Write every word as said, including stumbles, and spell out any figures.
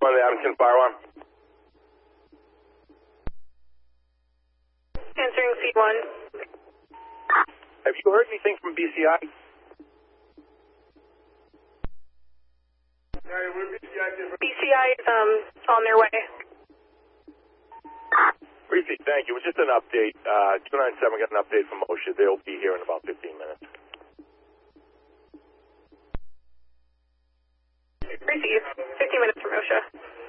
on the Abington fire alarm. Answering C one. Have you heard anything from B C I? B C I is um, on their way. Briefly, thank you. It was just an update. Uh, two nine seven got an update from OSHA. They'll be here in about fifteen minutes. Received. fifteen minutes from OSHA.